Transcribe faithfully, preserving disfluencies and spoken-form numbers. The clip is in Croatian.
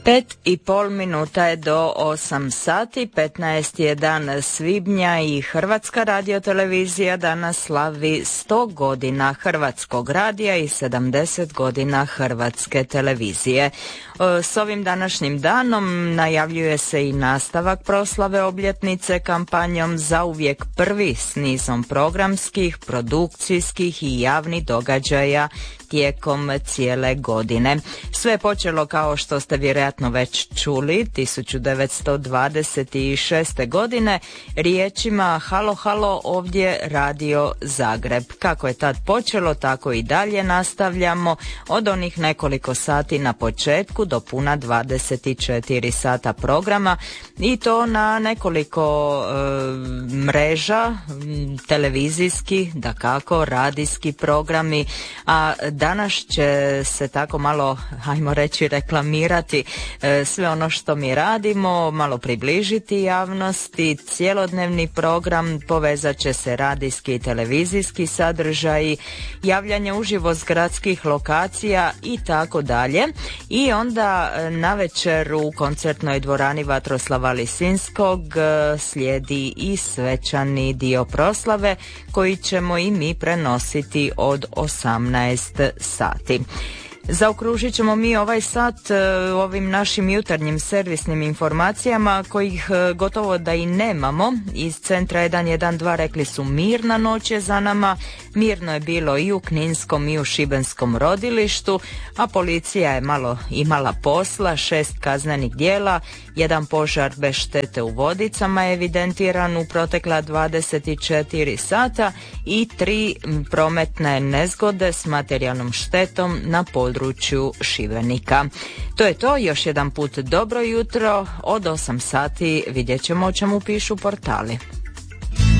Pet i pol minuta je do osam sati, petnaesti je dan svibnja i Hrvatska radiotelevizija danas slavi sto godina Hrvatskog radija i sedamdeset godina Hrvatske televizije. S ovim današnjim danom najavljuje se i nastavak proslave obljetnice kampanjom Zauvijek prvi s nizom programskih, produkcijskih i javnih događaja tijekom cijele godine. Sve je počelo, kao što ste vjerojatno već čuli, tisuću devetsto dvadeset šeste. godine riječima halo halo ovdje Radio Zagreb. Kako je tad počelo, tako i dalje nastavljamo od onih nekoliko sati na početku do puna dvadeset četiri sata programa i to na nekoliko e, mreža, televizijski, dakako, radijski programi, a danas će se tako malo, ajmo reći, reklamirati e, sve ono što mi radimo, malo približiti javnosti. Cjelodnevni program povezat će se radijski i televizijski sadržaji, javljanje uživo s gradskih lokacija i tako dalje. I onda navečer u koncertnoj dvorani Vatroslava Lisinskog slijedi i svečani dio proslave koji ćemo i mi prenositi od osamnaest sati. Zaokružit ćemo mi ovaj sat ovim našim jutarnjim servisnim informacijama kojih gotovo da i nemamo. Iz centra jedan jedan dva rekli su mirna noć je za nama, mirno je bilo i u Kninskom i u Šibenskom rodilištu, a policija je malo imala posla, šest kaznenih djela, jedan požar bez štete u Vodicama je evidentiran u protekla dvadeset četiri sata i tri prometne nezgode s materijalnom štetom na području Šibenika. To je to, još jedan put dobro jutro, od osam sati vidjet ćemo o čemu pišu portali.